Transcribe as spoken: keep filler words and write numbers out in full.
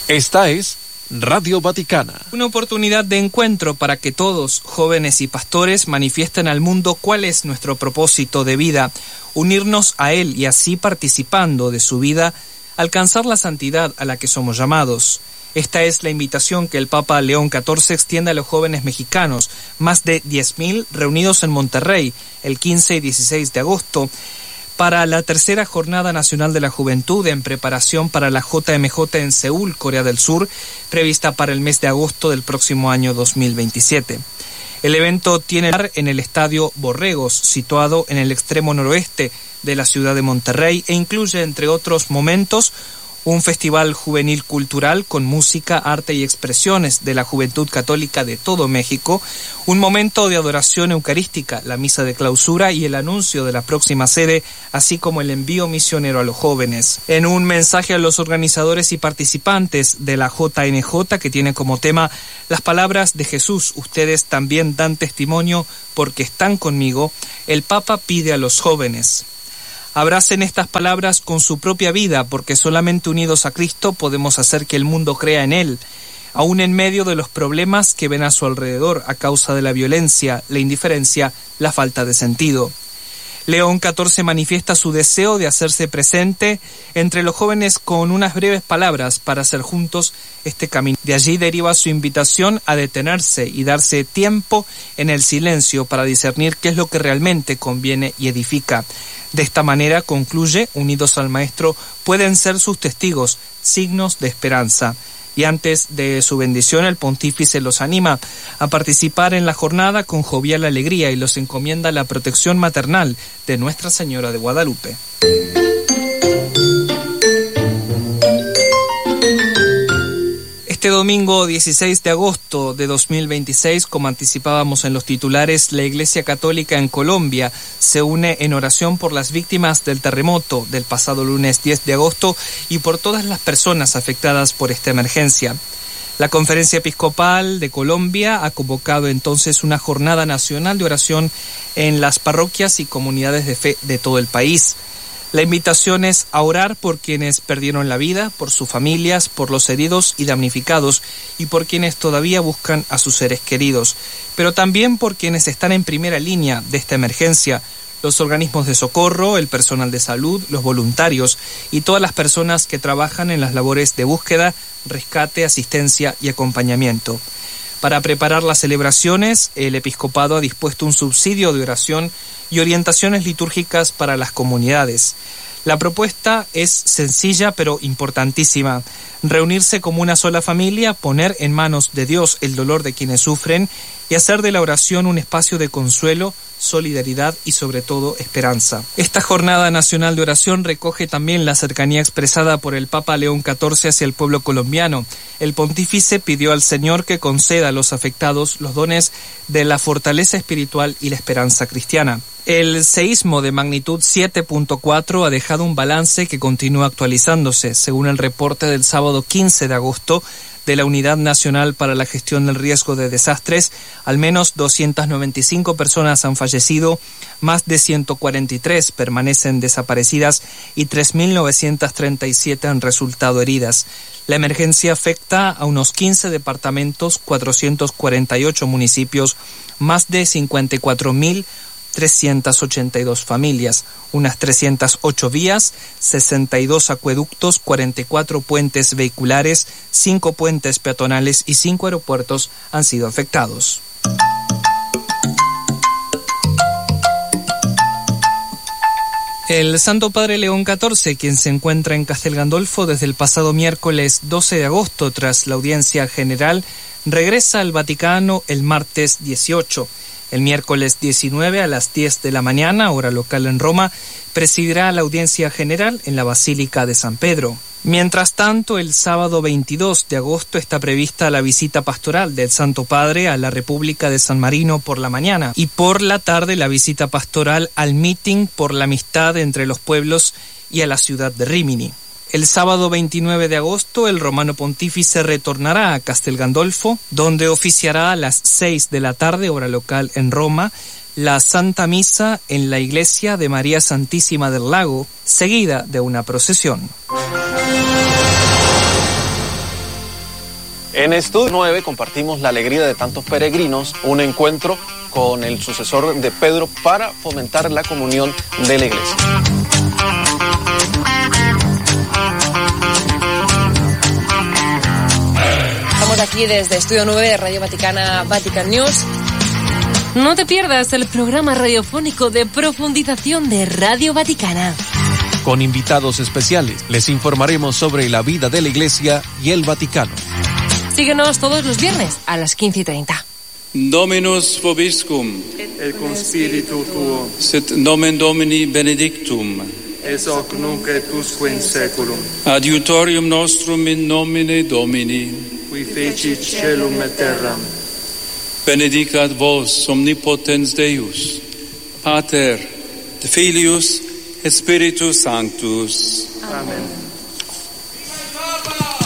Esta es Radio Vaticana. Una oportunidad de encuentro para que todos, jóvenes y pastores, manifiesten al mundo cuál es nuestro propósito de vida, unirnos a Él y así, participando de su vida, alcanzar la santidad a la que somos llamados. Esta es la invitación que el Papa León catorce extiende a los jóvenes mexicanos, más de diez mil reunidos en Monterrey el quince y dieciséis de agosto, para la tercera Jornada Nacional de la Juventud en preparación para la J M J en Seúl, Corea del Sur, prevista para el mes de agosto del próximo año dos mil veintisiete. El evento tiene lugar en el Estadio Borregos, situado en el extremo noroeste de la ciudad de Monterrey, e incluye, entre otros momentos, un festival juvenil cultural con música, arte y expresiones de la juventud católica de todo México, un momento de adoración eucarística, la misa de clausura y el anuncio de la próxima sede, así como el envío misionero a los jóvenes. En un mensaje a los organizadores y participantes de la J N J, que tiene como tema las palabras de Jesús, ustedes también dan testimonio porque están conmigo, el Papa pide a los jóvenes: abracen estas palabras con su propia vida, porque solamente unidos a Cristo podemos hacer que el mundo crea en Él, aún en medio de los problemas que ven a su alrededor a causa de la violencia, la indiferencia, la falta de sentido. León catorce manifiesta su deseo de hacerse presente entre los jóvenes con unas breves palabras para hacer juntos este camino. De allí deriva su invitación a detenerse y darse tiempo en el silencio para discernir qué es lo que realmente conviene y edifica. De esta manera, concluye, unidos al Maestro, pueden ser sus testigos, signos de esperanza. Y antes de su bendición, el pontífice los anima a participar en la jornada con jovial alegría y los encomienda la protección maternal de Nuestra Señora de Guadalupe. Este domingo dieciséis de agosto de dos mil veintiséis, como anticipábamos en los titulares, la Iglesia Católica en Colombia se une en oración por las víctimas del terremoto del pasado lunes diez de agosto y por todas las personas afectadas por esta emergencia. La Conferencia Episcopal de Colombia ha convocado entonces una jornada nacional de oración en las parroquias y comunidades de fe de todo el país. La invitación es a orar por quienes perdieron la vida, por sus familias, por los heridos y damnificados y por quienes todavía buscan a sus seres queridos, pero también por quienes están en primera línea de esta emergencia, los organismos de socorro, el personal de salud, los voluntarios y todas las personas que trabajan en las labores de búsqueda, rescate, asistencia y acompañamiento. Para preparar las celebraciones, el episcopado ha dispuesto un subsidio de oración y orientaciones litúrgicas para las comunidades. La propuesta es sencilla pero importantísima: reunirse como una sola familia, poner en manos de Dios el dolor de quienes sufren y hacer de la oración un espacio de consuelo, solidaridad y sobre todo esperanza. Esta Jornada Nacional de Oración recoge también la cercanía expresada por el Papa León catorce hacia el pueblo colombiano. El pontífice pidió al Señor que conceda a los afectados los dones de la fortaleza espiritual y la esperanza cristiana. El seísmo de magnitud siete punto cuatro ha dejado un balance que continúa actualizándose. Según el reporte del sábado quince de agosto de la Unidad Nacional para la Gestión del Riesgo de Desastres, al menos doscientas noventa y cinco personas han fallecido, más de ciento cuarenta y tres permanecen desaparecidas y tres mil novecientas treinta y siete han resultado heridas. La emergencia afecta a unos quince departamentos, cuatrocientos cuarenta y ocho municipios, más de cincuenta y cuatro mil trescientas ochenta y dos familias, unas trescientas ocho vías, sesenta y dos acueductos, cuarenta y cuatro puentes vehiculares, cinco puentes peatonales y cinco aeropuertos han sido afectados. El Santo Padre León catorce, quien se encuentra en Castel Gandolfo desde el pasado miércoles doce de agosto tras la audiencia general, regresa al Vaticano el martes dieciocho. El miércoles diecinueve a las diez de la mañana, hora local en Roma, presidirá la audiencia general en la Basílica de San Pedro. Mientras tanto, el sábado veintidós de agosto está prevista la visita pastoral del Santo Padre a la República de San Marino por la mañana y por la tarde la visita pastoral al meeting por la amistad entre los pueblos y a la ciudad de Rímini. El sábado veintinueve de agosto, el romano pontífice retornará a Castel Gandolfo, donde oficiará a las seis de la tarde, hora local en Roma, la Santa Misa en la iglesia de María Santísima del Lago, seguida de una procesión. En Estudio nueve compartimos la alegría de tantos peregrinos, un encuentro con el sucesor de Pedro para fomentar la comunión de la Iglesia. Estamos aquí desde Estudio nueve de Radio Vaticana, Vatican News. No te pierdas el programa radiofónico de profundización de Radio Vaticana. Con invitados especiales les informaremos sobre la vida de la Iglesia y el Vaticano. Síguenos todos los viernes a las quince y treinta. Dominus vobiscum. Et cum spiritu tuo. Sit nomen Domini benedictum. Ex hoc nunc et usque in saeculum. Adiutorium nostrum in nomine Domini. Qui fecit caelum et terram. Benedicat vos omnipotens Deus, Pater, Filius et Spiritus Sanctus. Amen.